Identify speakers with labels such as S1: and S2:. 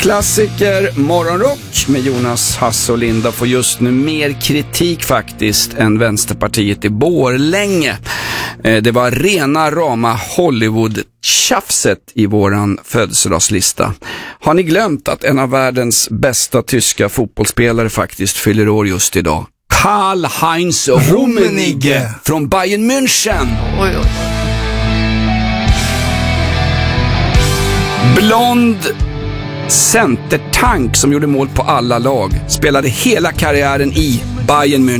S1: Klassiker Morgonrock med Jonas, Hasse och Linda får just nu mer kritik faktiskt än Vänsterpartiet i Borlänge. Det var rena rama Hollywood-tjafset i våran födelsedagslista. Har ni glömt att en av världens bästa tyska fotbollsspelare faktiskt fyller år just idag? Karl-Heinz Rummenigge från Bayern München.
S2: Oj, oj.
S1: Blond centertank som gjorde mål på alla lag. Spelade hela karriären i Bayern München.